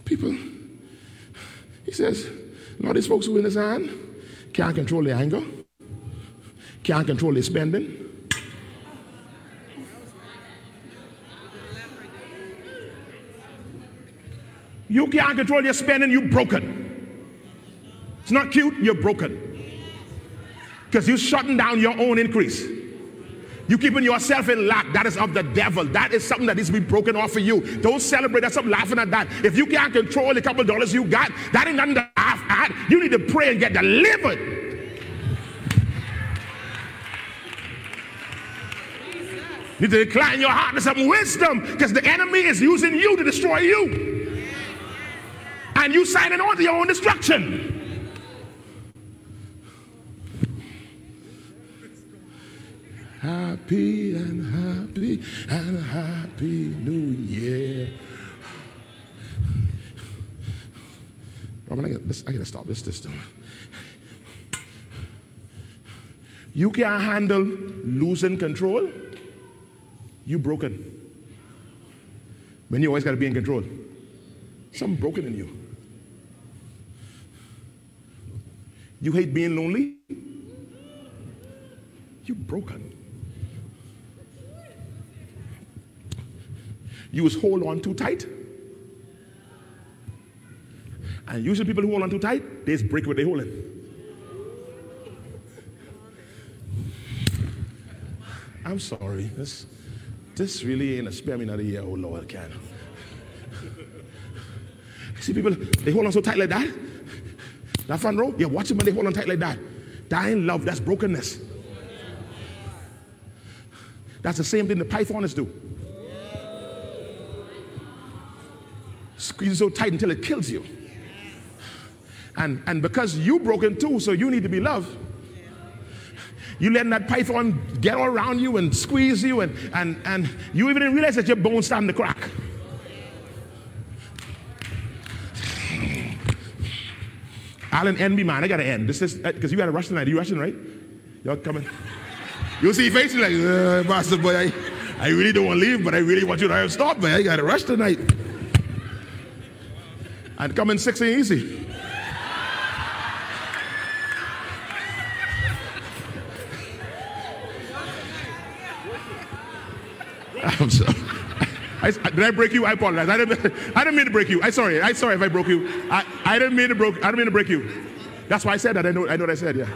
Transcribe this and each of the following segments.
People, he says, Lord, these folks who in his hand can't control their anger, can't control their spending. You can't control your spending, you're broken. It's not cute, you're broken. Because you're shutting down your own increase. You keeping yourself in lack. That is of the devil. That is something that needs to be broken off for you. Don't celebrate that. Stop laughing at that. If you can't control the couple of dollars you got, that ain't nothing to laugh at. You need to pray and get delivered. You need to incline your heart to some wisdom, because the enemy is using you to destroy you. And you signing on to your own destruction. Happy and happy New Year. Robin, I gotta stop this. You can't handle losing control. You broken. When you always gotta be in control. Something broken in you. You hate being lonely. You broken. You was hold on too tight. And usually people who hold on too tight, they just break what they holding. I'm sorry. This really ain't a spare me another year, oh Lord, can. See people, they hold on so tight like that. That front row, yeah, watch them when they hold on tight like that. That ain't love, that's brokenness. That's the same thing the pythons do. Squeeze it so tight until it kills you. And because you broken too, so you need to be loved. You letting that python get all around you and squeeze you, and you even didn't realize that your bones starting to crack. Alan, end me, man. I gotta end. This is because you gotta rush tonight. Are you rushing, right? Y'all coming? You'll see your face like, Pastor boy, I really don't want to leave, but I really want you to stop, man. I gotta rush tonight. And coming 6 ain't easy. I'm sorry. Did I break you? I apologize. I didn't mean to break you. I'm sorry if I broke you. I didn't mean to break you. That's why I said that. I know what I said, yeah.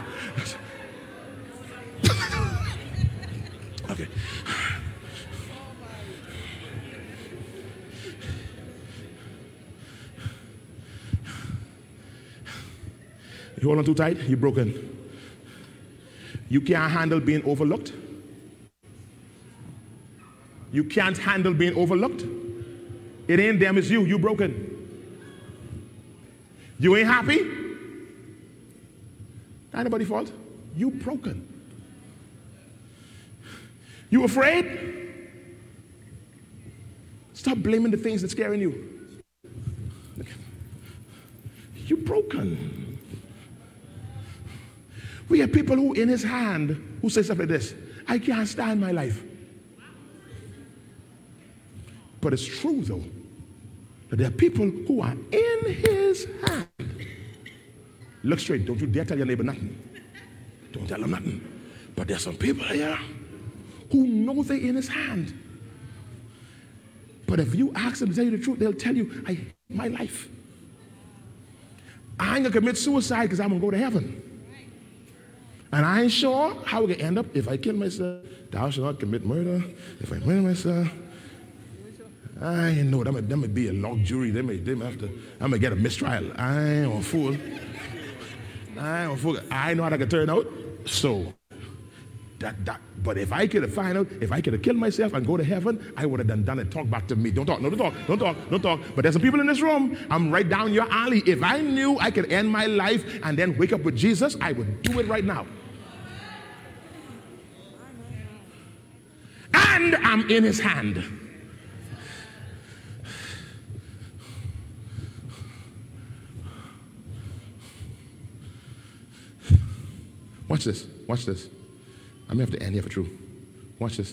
Okay. You hold on too tight, you're broken. You can't handle being overlooked. You can't handle being overlooked. It ain't them, it's you. You broken. You ain't happy. Not anybody's fault. You broken. You afraid? Stop blaming the things that's scaring you. You broken. We have people who in his hand who say stuff like this. I can't stand my life. But it's true, though, that there are people who are in his hand. Look straight. Don't you dare tell your neighbor nothing. Don't tell them nothing. But there's some people here who know they're in his hand. But if you ask them to tell you the truth, they'll tell you, I hate my life. I ain't going to commit suicide because I'm going to go to heaven. And I ain't sure how we're going to end up if I kill myself. Thou shalt not commit murder. If I murder myself. I know that may be a luxury. They may have to. I'm gonna get a mistrial. I ain't a fool. I know how that could turn out. So that. But if I could have found out, if I could have killed myself and go to heaven, I would have done it. Talk back to me. Don't talk. No, don't talk. But there's some people in this room. I'm right down your alley. If I knew I could end my life and then wake up with Jesus, I would do it right now. And I'm in his hand. Watch this. I may have to end here for true. Watch this.